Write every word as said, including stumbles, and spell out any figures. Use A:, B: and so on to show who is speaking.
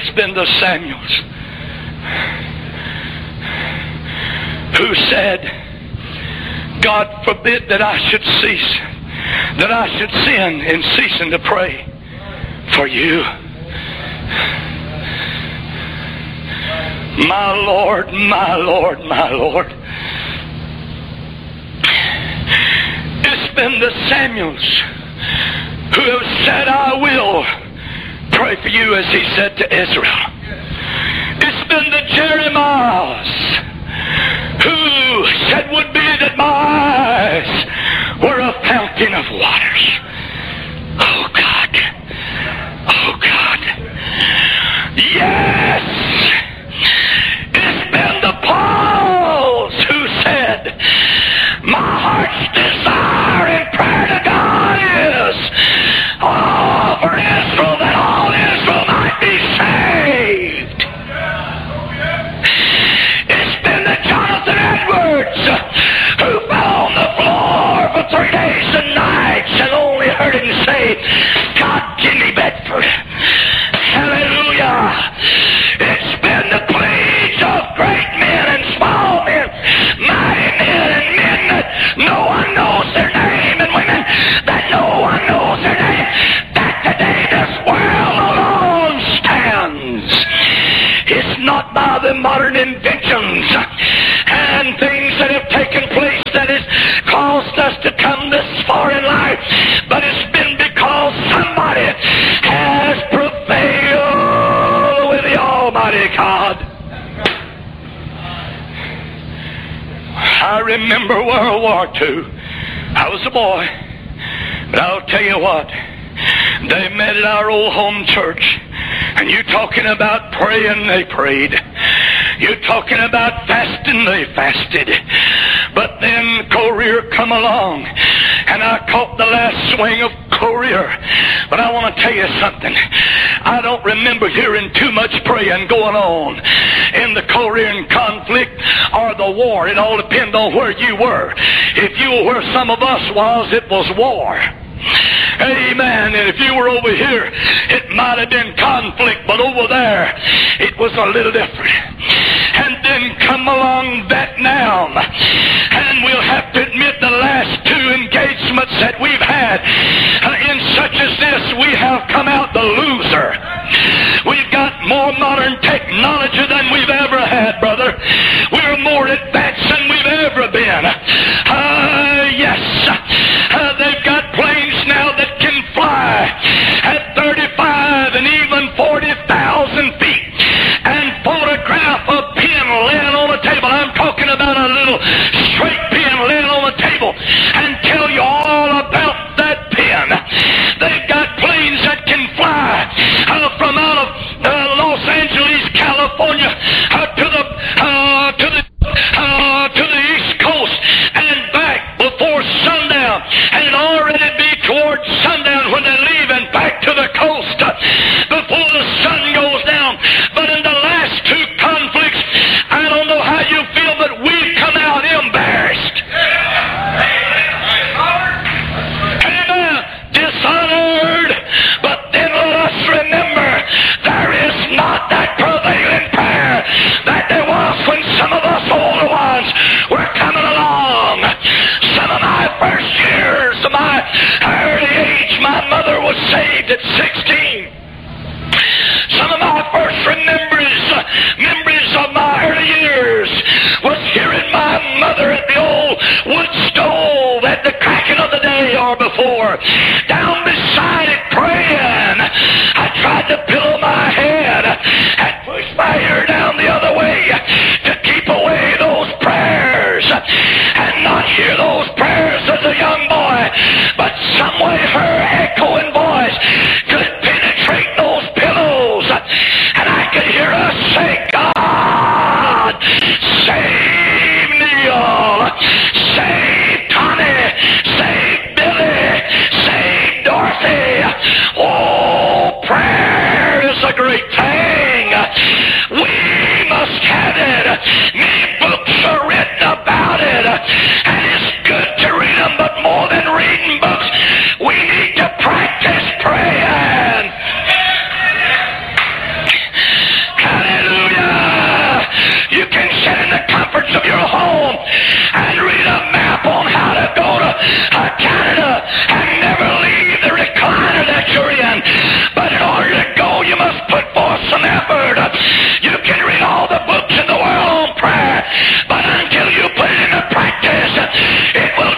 A: It's been the Samuels who said, God forbid that I should cease, that I should sin in ceasing to pray for you. My Lord, my Lord, my Lord. It's been the Samuels who have said, I will pray for you, as he said to Israel. It's been the Jeremiahs who said would be that my eyes were a fountain of waters. Oh God. Oh God. Yes. It's been the Pauls who said, my heart's desire in prayer to God is, oh, for Israel, that all Israel might be saved. It's been the Jonathan Edwards who fell on the floor for three days and nights and only heard him say, God, Jimmy Bedford. Hallelujah. It's been the pleas of great men and small men, mighty men and men that no one knows their name, and women that no one knows their name, that today this world alone stands. It's not by the modern inventions and things that have taken place that has caused us to come this far in life, but it's been because somebody has prevailed with the Almighty God. I remember World War Two. I was a boy, but I'll tell you what, they met at our old home church, and you talking about praying, they prayed. You talking about fasting, they fasted. But then Courier come along, and I caught the last swing of Courier. But I want to tell you something. I don't remember hearing too much praying going on in the Korean conflict or the war. It all depends on where you were. If you were where some of us was, it was war. Amen. And if you were over here, it might have been conflict, but over there, it was a little different. And then come along Vietnam, and we'll have to admit the last two engagements that we've had uh, in such as this, we have come out the loser. We've got more modern technology than we've ever had, brother. We're more advanced than we've ever been. Uh, yes, uh, they've got planes now that can fly at thirty-five and even forty thousand feet and photograph a pin laying on the table. I'm talking about a little straight pin laying on the table and tell you all about that pin. They've got planes that can fly uh, from out of uh, Los Angeles, California uh, to the uh, to the uh, to the East Coast and back before sundown, and it already be towards sundown when they leave and back to the coast uh, before the sun goes down. But in the last two conflicts, I don't know how you feel, but we've come out embarrassed. Amen. Dishonored. But then let us remember, there is not that prevailing prayer that there was when some of us older ones were coming along. Some of my first years of my early age, my mother was saved at sixteen. Some of my first remembers, uh, memories of my early years was hearing my mother at the old wood stove at the cracking of the day or before, down beside it praying. I tried to pillow my head and push my ear down the other way to keep away those prayers and not hear those prayers.